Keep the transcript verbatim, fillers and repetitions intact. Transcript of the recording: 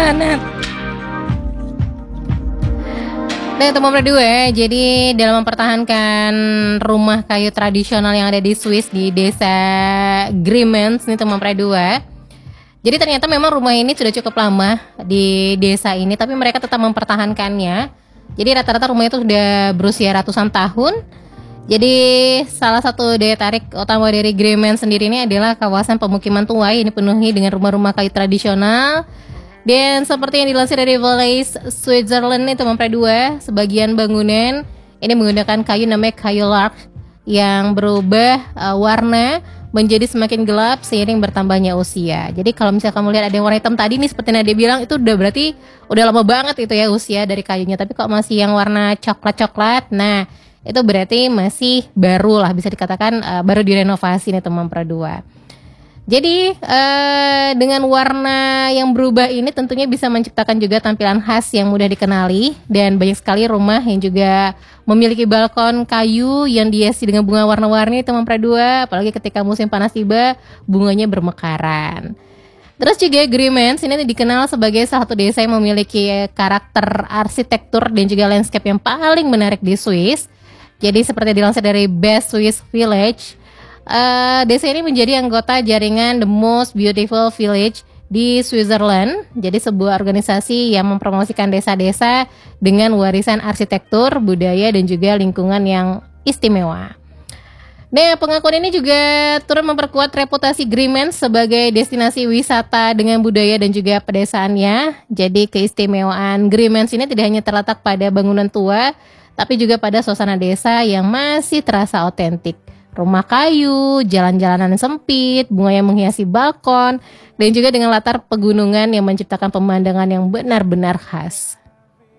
banget. Nah, itu nomor dua. Jadi dalam mempertahankan rumah kayu tradisional yang ada di Swiss di desa Griemens, ini nomor dua. Jadi ternyata memang rumah ini sudah cukup lama di desa ini, tapi mereka tetap mempertahankannya. Jadi rata-rata rumah itu sudah berusia ratusan tahun. Jadi salah satu daya tarik utama dari Griemens sendiri ini adalah kawasan pemukiman tua yang dipenuhi dengan rumah-rumah kayu tradisional. Dan seperti yang dilansir dari Valais Switzerland itu nomor dua, sebagian bangunan ini menggunakan kayu namanya kayu larch yang berubah uh, warna menjadi semakin gelap seiring bertambahnya usia. Jadi kalau misalnya kamu lihat ada yang warna hitam tadi nih, seperti Nadia bilang, itu udah berarti udah lama banget itu ya usia dari kayunya. Tapi kok masih yang warna coklat-coklat, nah itu berarti masih baru lah, bisa dikatakan uh, baru direnovasi nih teman dua. Jadi uh, dengan warna yang berubah ini tentunya bisa menciptakan juga tampilan khas yang mudah dikenali. Dan banyak sekali rumah yang juga memiliki balkon kayu yang dihiasi dengan bunga warna-warni teman dua. Apalagi ketika musim panas tiba, bunganya bermekaran. Terus juga Griemens ini dikenal sebagai salah satu desa yang memiliki karakter arsitektur dan juga landscape yang paling menarik di Swiss. Jadi seperti dilansir dari Best Swiss Village, Uh, desa ini menjadi anggota jaringan The Most Beautiful Village di Switzerland. Jadi sebuah organisasi yang mempromosikan desa-desa dengan warisan arsitektur, budaya dan juga lingkungan yang istimewa. Nah, pengakuan ini juga turut memperkuat reputasi Griemens sebagai destinasi wisata dengan budaya dan juga pedesaannya. Jadi keistimewaan Griemens ini tidak hanya terletak pada bangunan tua, tapi juga pada suasana desa yang masih terasa otentik. Rumah kayu, jalan-jalanan yang sempit, bunga yang menghiasi balkon, dan juga dengan latar pegunungan yang menciptakan pemandangan yang benar-benar khas.